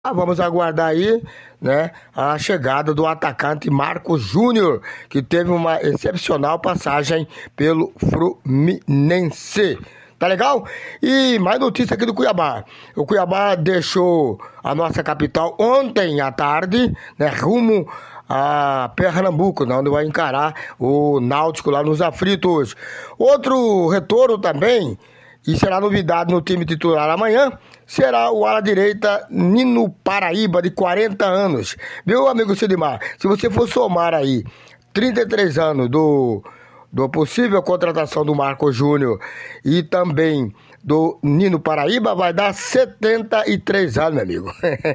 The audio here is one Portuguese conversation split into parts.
Vamos aguardar aí, né, a chegada do atacante Marcos Júnior, que teve uma excepcional passagem pelo Fluminense. Tá legal? E mais notícia aqui do Cuiabá. O Cuiabá deixou a nossa capital ontem à tarde, né, rumo a Pernambuco, né, onde vai encarar o Náutico lá nos Aflitos. Outro retorno também, e será novidade no time titular amanhã, será o ala direita Nino Paraíba, de 40 anos. Viu, amigo Sidmar? Se você for somar aí 33 anos do possível contratação do Marco Júnior e também do Nino Paraíba, vai dar 73 anos, meu amigo.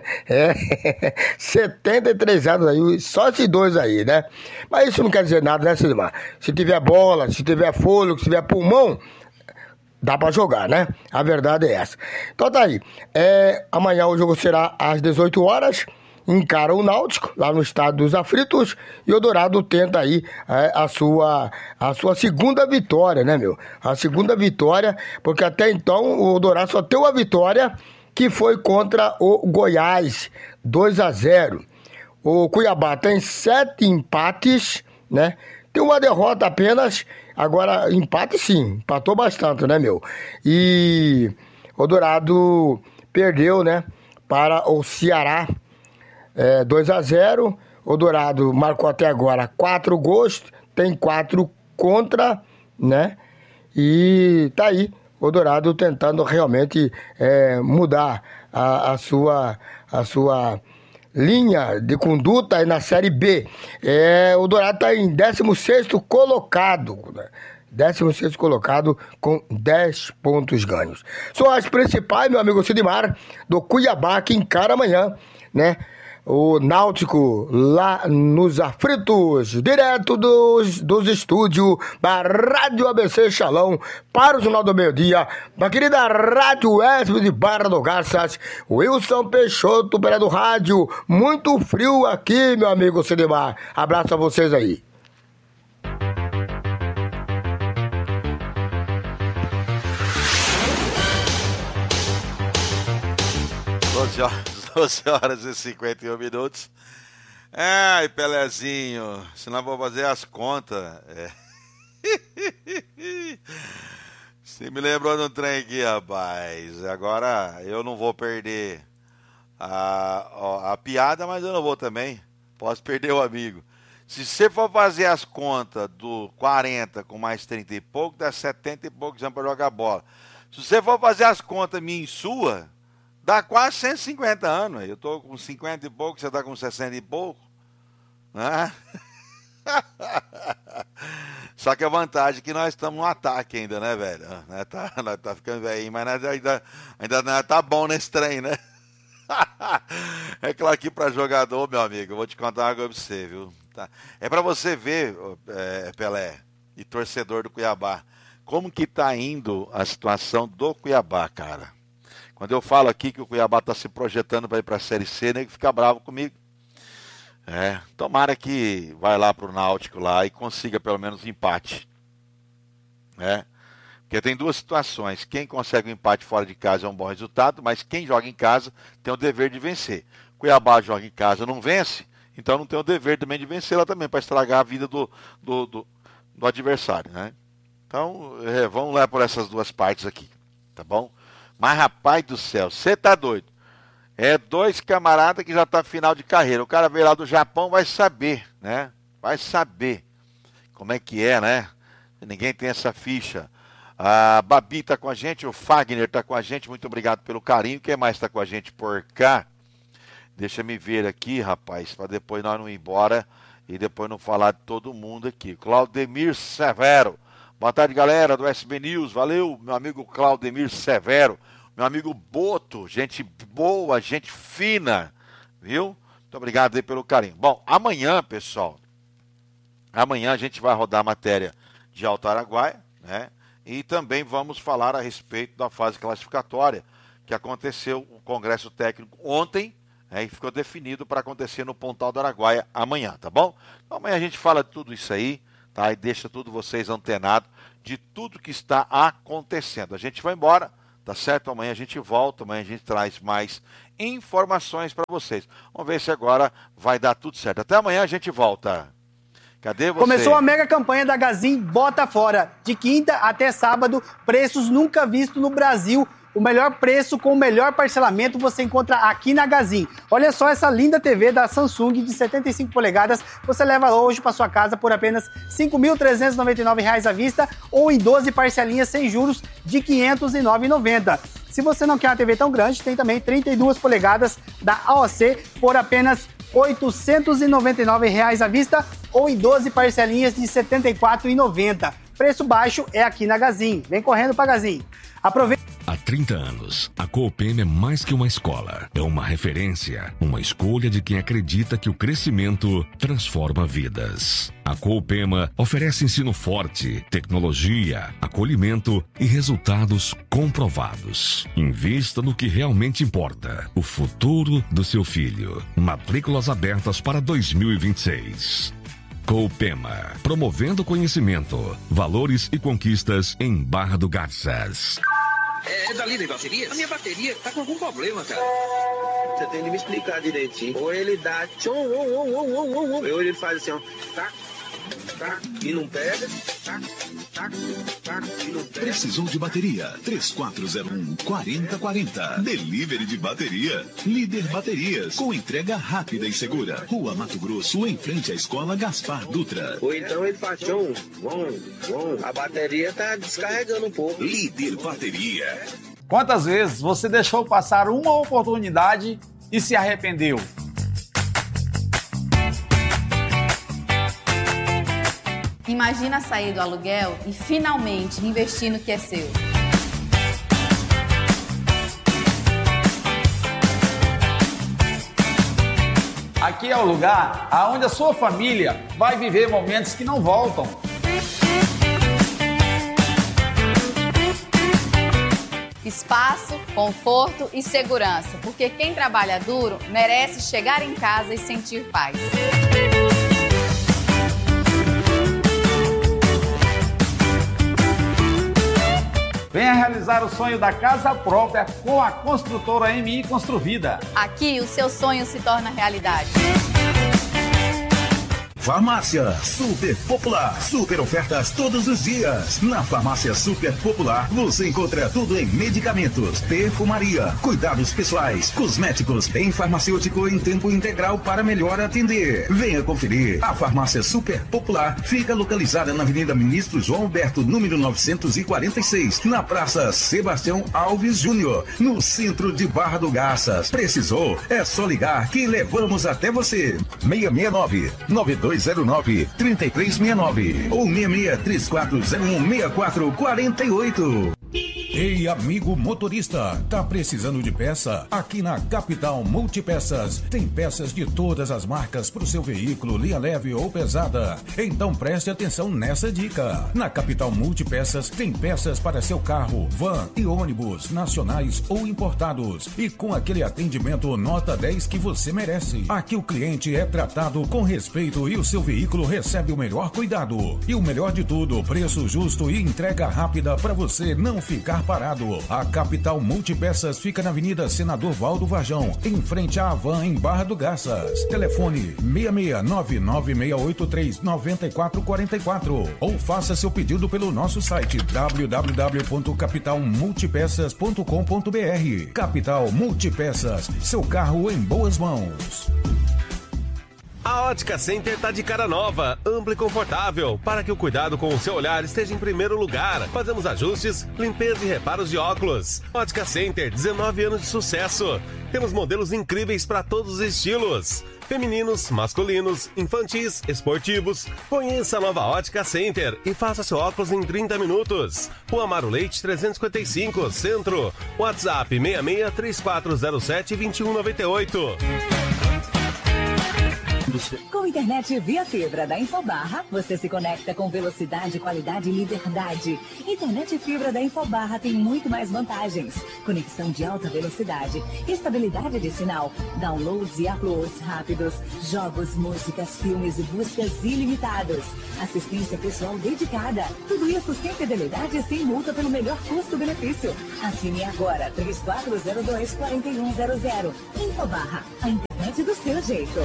73 anos aí, só esses dois aí, né? Mas isso não quer dizer nada, né, Sidmar? Se tiver bola, se tiver fôlego, se tiver pulmão, dá pra jogar, né? A verdade é essa. Então tá aí. Amanhã o jogo será às 18 horas. Encara o Náutico, lá no estádio dos Aflitos. E o Dourado tenta aí a sua segunda vitória, né, meu? A segunda vitória, porque até então o Dourado só tem uma vitória, que foi contra o Goiás, 2-0. O Cuiabá tem 7 empates, né? Tem uma derrota apenas. Agora, empate sim, empatou bastante, né, meu? E o Dourado perdeu, né, para o Ceará, 2-0. O Dourado marcou até agora 4 gols, tem 4 contra, né? E tá aí o Dourado tentando realmente mudar a sua linha de conduta aí na Série B. O Dourado está em 16º colocado, né? 16º colocado com 10 pontos ganhos. São as principais, meu amigo Sidmar, do Cuiabá, que encara amanhã, né, o Náutico lá nos Aflitos, direto dos estúdios da Rádio ABC Shalom, para o Jornal do Meio-Dia, da querida Rádio Web de Barra do Garças. Wilson Peixoto, pela do rádio. Muito frio aqui, meu amigo Sidmar. Abraço a vocês aí. Doze horas e 51 minutos. Ai, Pelezinho, se não vou fazer as contas. Você me lembrou de um trem aqui, rapaz. Agora eu não vou perder a piada, mas eu não vou também. Posso perder o amigo. Se você for fazer as contas do 40 com mais 30 e pouco, dá 70 e poucos anos para jogar bola. Se você for fazer as contas minha e sua, dá quase 150 anos. Eu tô com 50 e pouco, você tá com 60 e pouco. Né? Só que a vantagem é que nós estamos no ataque ainda, né, velho? Nós tá ficando velhinho, mas nós ainda tá bom nesse trem, né? É claro que para jogador, meu amigo, eu vou te contar uma coisa pra você, viu? Tá. É para você ver, Pelé e torcedor do Cuiabá, como que tá indo a situação do Cuiabá, cara. Quando eu falo aqui que o Cuiabá está se projetando para ir para a Série C, nego fica bravo comigo. Tomara que vai lá para o Náutico lá e consiga pelo menos um empate. Porque tem duas situações. Quem consegue um empate fora de casa é um bom resultado, mas quem joga em casa tem o dever de vencer. Cuiabá joga em casa, não vence, então não tem o dever também de vencer lá também, para estragar a vida do adversário, né? Então, vamos lá por essas duas partes aqui, tá bom? Mas, rapaz do céu, você tá doido? Dois camaradas que já tá final de carreira. O cara veio lá do Japão, vai saber, né? Vai saber como é que é, né? Ninguém tem essa ficha. A Babi tá com a gente, o Fagner tá com a gente, muito obrigado pelo carinho. Quem mais tá com a gente por cá? Deixa me ver aqui, rapaz, para depois nós não ir embora e depois não falar de todo mundo aqui. Claudemir Severo. Boa tarde, galera do SB News. Valeu, meu amigo Claudemir Severo. Meu amigo Boto, gente boa, gente fina, viu? Muito obrigado aí pelo carinho. Bom, amanhã, pessoal, amanhã a gente vai rodar a matéria de Alto Araguaia, né? E também vamos falar a respeito da fase classificatória, que aconteceu o Congresso Técnico ontem, e ficou definido para acontecer no Pontal do Araguaia amanhã, tá bom? Então, amanhã a gente fala de tudo isso aí, tá? E deixa tudo vocês antenados de tudo que está acontecendo. A gente vai embora. Tá certo? Amanhã a gente volta, amanhã a gente traz mais informações para vocês. Vamos ver se agora vai dar tudo certo. Até amanhã a gente volta. Cadê você? Começou a mega campanha da Gazin Bota Fora. De quinta até sábado, preços nunca vistos no Brasil. O melhor preço com o melhor parcelamento você encontra aqui na Gazin. Olha só essa linda TV da Samsung de 75 polegadas. Você leva hoje para sua casa por apenas R$ 5.399 à vista ou em 12 parcelinhas sem juros de R$ 509,90. Se você não quer uma TV tão grande, tem também 32 polegadas da AOC por apenas R$ 899 à vista ou em 12 parcelinhas de R$ 74,90. Preço baixo é aqui na Gazin. Vem correndo para Gazin. Aproveita. Há 30 anos, a Coopema é mais que uma escola. É uma referência, uma escolha de quem acredita que o crescimento transforma vidas. A Coopema oferece ensino forte, tecnologia, acolhimento e resultados comprovados. Invista no que realmente importa, o futuro do seu filho. Matrículas abertas para 2026. Coopema, promovendo conhecimento, valores e conquistas em Barra do Garças. É da Líder Bateria? A minha bateria tá com algum problema, cara. Você tem que me explicar direitinho. Ou ele dá tchom, ou ele faz assim, ó, tá, tá, e não pega, tá, tá, tá, e não pega. Precisou de bateria? 3401-4040. Delivery de bateria. Líder Baterias, com entrega rápida e segura. Rua Mato Grosso, em frente à Escola Gaspar Dutra. Ou então ele faz tchom, a bateria tá descarregando um pouco. Líder Bateria. Quantas vezes você deixou passar uma oportunidade e se arrependeu? Imagina sair do aluguel e finalmente investir no que é seu. Aqui é o lugar onde a sua família vai viver momentos que não voltam. Espaço, conforto e segurança, porque quem trabalha duro merece chegar em casa e sentir paz. Venha realizar o sonho da casa própria com a construtora MI Construvida. Aqui o seu sonho se torna realidade. Farmácia Super Popular. Super ofertas todos os dias. Na Farmácia Super Popular você encontra tudo em medicamentos, perfumaria, cuidados pessoais, cosméticos, em farmacêutico em tempo integral para melhor atender. Venha conferir. A Farmácia Super Popular fica localizada na Avenida Ministro João Alberto, número 946, na Praça Sebastião Alves Júnior, no centro de Barra do Garças. Precisou? É só ligar que levamos até você. 669-9209-3369 ou 66-3401-6448. Ei, amigo motorista, tá precisando de peça? Aqui na Capital Multipeças tem peças de todas as marcas para o seu veículo, linha leve ou pesada. Então preste atenção nessa dica. Na Capital Multipeças tem peças para seu carro, van e ônibus, nacionais ou importados. E com aquele atendimento nota 10 que você merece. Aqui o cliente é tratado com respeito e o seu veículo recebe o melhor cuidado. E o melhor de tudo, preço justo e entrega rápida para você não ficar parado. A Capital Multipeças fica na Avenida Senador Valdo Varjão, em frente à Havan, em Barra do Garças. Telefone 66996839444 ou faça seu pedido pelo nosso site www.capitalmultipeças.com.br. Capital Multipeças, seu carro em boas mãos. A Ótica Center tá de cara nova, ampla e confortável, para que o cuidado com o seu olhar esteja em primeiro lugar. Fazemos ajustes, limpeza e reparos de óculos. Ótica Center, 19 anos de sucesso. Temos modelos incríveis para todos os estilos. Femininos, masculinos, infantis, esportivos. Conheça a nova Ótica Center e faça seu óculos em 30 minutos. Rua Amaro Leite 355, Centro. WhatsApp 66 3407 2198. Com internet via fibra da Infobarra, você se conecta com velocidade, qualidade e liberdade. Internet fibra da Infobarra tem muito mais vantagens. Conexão de alta velocidade, estabilidade de sinal, downloads e uploads rápidos, jogos, músicas, filmes e buscas ilimitados. Assistência pessoal dedicada. Tudo isso sem fidelidade e sem multa pelo melhor custo-benefício. Assine agora 3402-4100. Infobarra, a internet do seu jeito.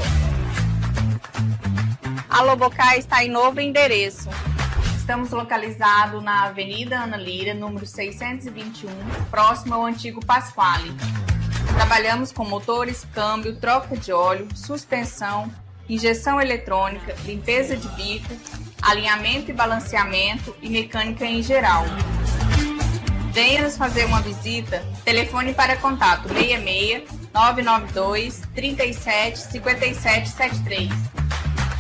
A Lobocá está em novo endereço. Estamos localizados na Avenida Ana Lira, número 621, próximo ao antigo Pasquale. Trabalhamos com motores, câmbio, troca de óleo, suspensão, injeção eletrônica, limpeza de bico, alinhamento e balanceamento e mecânica em geral. Venha nos fazer uma visita. Telefone para contato 66 992 37 57 73.